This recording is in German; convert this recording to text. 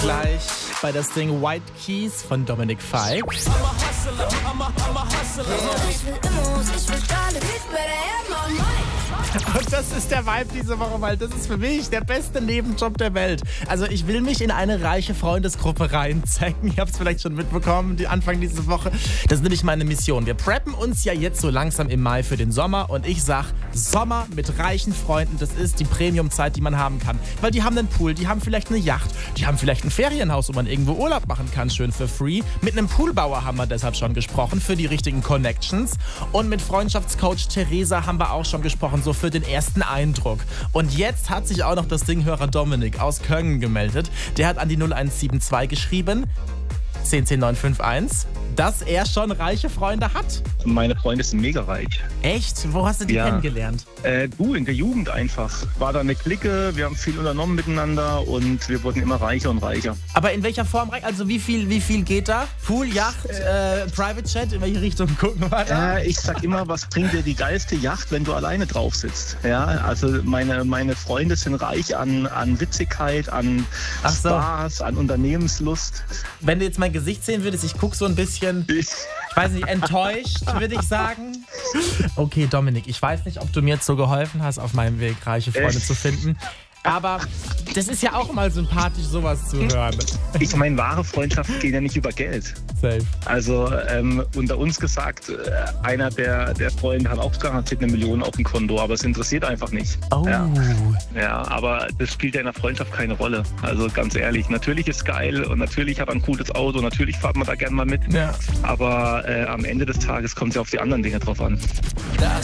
gleich bei das Ding White Keys von Dominic Fike. Und das ist der Vibe diese Woche, weil das ist für mich der beste Nebenjob der Welt. Also ich will mich in eine reiche Freundesgruppe reinzecken. Ihr habt es vielleicht schon mitbekommen, Anfang dieser Woche. Das ist nämlich meine Mission. Wir preppen uns ja jetzt so langsam im Mai für den Sommer. Und ich sag, Sommer mit reichen Freunden, das ist die Premium-Zeit, die man haben kann. Weil die haben einen Pool, die haben vielleicht eine Yacht, die haben vielleicht ein Ferienhaus, wo man irgendwo Urlaub machen kann, schön für free. Mit einem Poolbauer haben wir deshalb schon gesprochen, für die richtigen Connections. Und mit Freundschaftscoach Theresa haben wir auch schon gesprochen, so für den ersten Eindruck. Und jetzt hat sich auch noch das Dinghörer Dominik aus Köln gemeldet. Der hat an die 0172 geschrieben, 110951, dass er schon reiche Freunde hat. Meine Freunde sind mega reich. Echt? Wo hast du die kennengelernt? Du, in der Jugend einfach. War da eine Clique, wir haben viel unternommen miteinander und wir wurden immer reicher und reicher. Aber in welcher Form reich? Also wie viel geht da? Pool, Yacht, Private Jet? In welche Richtung gucken wir da? Ich sag immer, was bringt dir die geilste Yacht, wenn du alleine drauf sitzt? Ja, also meine Freunde sind reich an Witzigkeit, an Spaß, an Unternehmenslust. Wenn du jetzt mein Gesicht sehen würdest, ich gucke so ein bisschen, ich weiß nicht, enttäuscht, würde ich sagen. Okay, Dominik, ich weiß nicht, ob du mir jetzt so geholfen hast, auf meinem Weg reiche Freunde zu finden. Aber das ist ja auch mal sympathisch, sowas zu hören. Ich meine, wahre Freundschaften gehen ja nicht über Geld. Safe. Also unter uns gesagt, einer der Freunde hat auch garantiert 1 Million auf dem Konto, aber es interessiert einfach nicht. Oh. Ja, aber das spielt ja in der Freundschaft keine Rolle. Also ganz ehrlich, natürlich ist es geil und natürlich hat er ein cooles Auto, natürlich fahrt man da gerne mal mit. Ja. Aber am Ende des Tages kommt es ja auf die anderen Dinge drauf an.